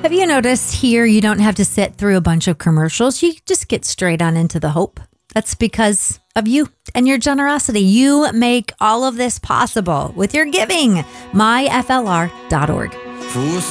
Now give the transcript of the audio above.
Have you noticed here you don't have to sit through a bunch of commercials? You just get straight on into the hope. That's because of you and your generosity. You make all of this possible with your giving. myflr.org. For